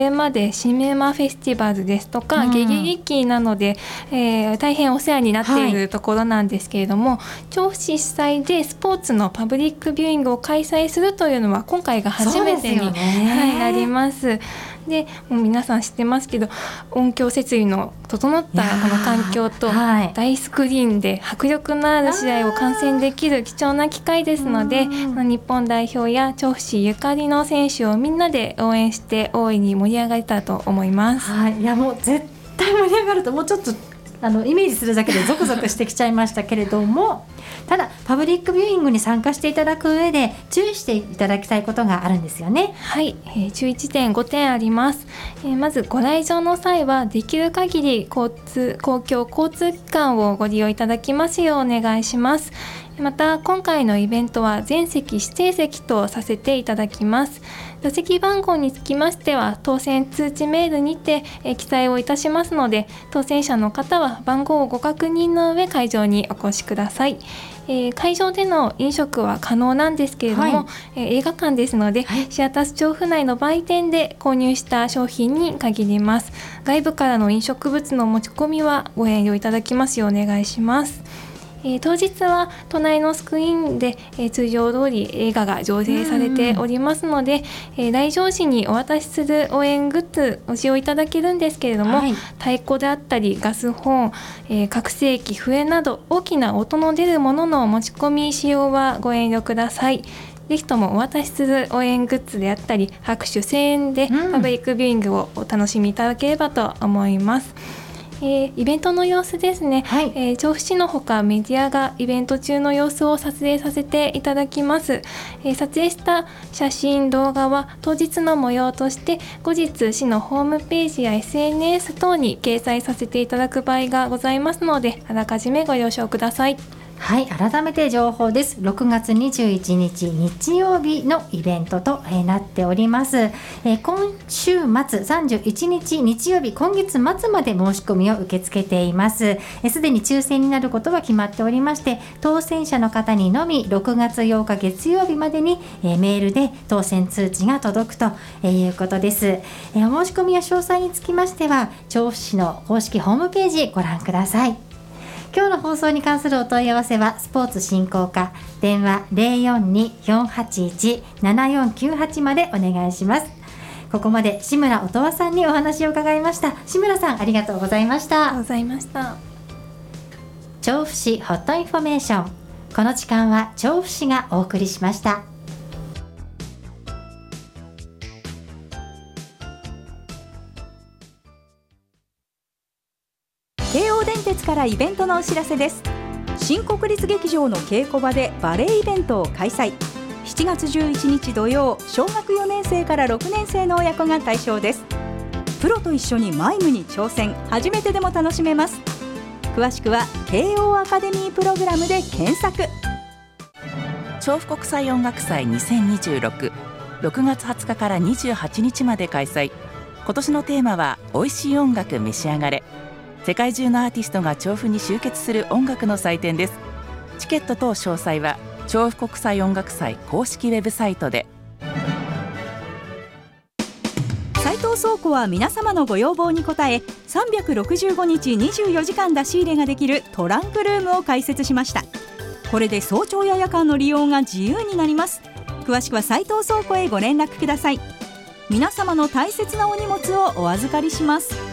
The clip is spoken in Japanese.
これまでシネマフェスティバルですとか、ゲゲ劇なので、大変お世話になっているところなんですけれども、調布市主催でスポーツのパブリックビューイングを開催するというのは今回が初めてに、なります。でもう皆さん知ってますけど、音響設備の整ったこの環境と大スクリーンで迫力のある試合を観戦できる貴重な機会ですので、日本代表や調布市ゆかりの選手をみんなで応援して大いに盛り上がれたと思います。 いやもう絶対盛り上がると、もうちょっとイメージするだけでゾクゾクしてきちゃいましたけれどもただパブリックビューイングに参加していただく上で注意していただきたいことがあるんですよね。 はい、注意点5点あります。まずご来場の際はできる限り公共交通機関をご利用いただきますようお願いします。また今回のイベントは全席指定席とさせていただきます。座席番号につきましては当選通知メールにて記載をいたしますので、当選者の方は番号をご確認の上会場にお越しください。会場での飲食は可能なんですけれども、映画館ですので、シアタス調布内の売店で購入した商品に限ります。外部からの飲食物の持ち込みはご遠慮いただきますようお願いします。当日は隣のスクリーンで、通常通り映画が上映されておりますので、来場時にお渡しする応援グッズを使用いただけるんですけれども、太鼓であったりガスホーン、拡声器、笛など大きな音の出るものの持ち込み使用はご遠慮ください。ぜひともお渡しする応援グッズであったり拍手声援でパブリックビューイングをお楽しみいただければと思います。イベントの様子ですね、調布市のほかメディアがイベント中の様子を撮影させていただきます。撮影した写真動画は当日の模様として後日市のホームページや SNS 等に掲載させていただく場合がございますので、あらかじめご了承ください。 はい、改めて情報です。6月21日日曜日のイベントとなっております。今週末31日日曜日、今月末まで申し込みを受け付けています。すでに抽選になることは決まっておりまして、当選者の方にのみ6月8日月曜日までにメールで当選通知が届くということです。お申し込みや詳細につきましては調布市の公式ホームページご覧ください。今日の放送に関するお問い合わせはスポーツ振興課電話 042-481-7498 までお願いします。ここまで志村音羽さんにお話を伺いました。志村さん、ありがとうございました。 ありがとうございました。 調布市ホットインフォメーション、この時間は調布市がお送りしました。 京王電鉄からイベントのお知らせです。新国立劇場の稽古場でバレエイベントを開催。7月11日土曜、小学4年生から6年生の親子が対象です。プロと一緒にマイムに挑戦、初めてでも楽しめます。詳しくは京王アカデミープログラムで検索。 調布国際音楽祭2026、6月20日から28日まで開催。今年のテーマは美味しい音楽召し上がれ。世界中のアーティストが調布に集結する音楽の祭典です。チケット等詳細は調布国際音楽祭公式ウェブサイトで。 斉藤倉庫は皆様のご要望に応え、365日24時間出し入れができるトランクルームを開設しました。これで早朝や夜間の利用が自由になります。詳しくは斉藤倉庫へご連絡ください。皆様の大切なお荷物をお預かりします。